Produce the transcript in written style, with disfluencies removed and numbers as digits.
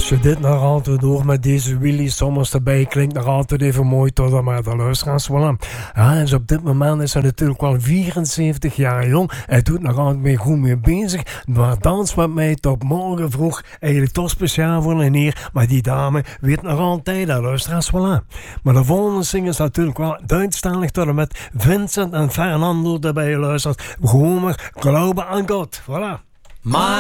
Als je dit nog altijd hoort met deze Willy Sommers erbij, klinkt nog altijd even mooi tot en met de luisteraars wel aan. Ja, dus op dit moment is hij natuurlijk wel 74 jaar jong. Hij doet nog altijd mee goed mee bezig. Maar dans met mij tot morgen vroeg, eigenlijk toch speciaal voor een heer. Maar die dame weet nog altijd de luisteraars wel aan. Maar de volgende single is natuurlijk wel Duitsstalig tot en met Vincent en Fernando erbij luistert. Gewoon maar Glaube aan God. Voilà.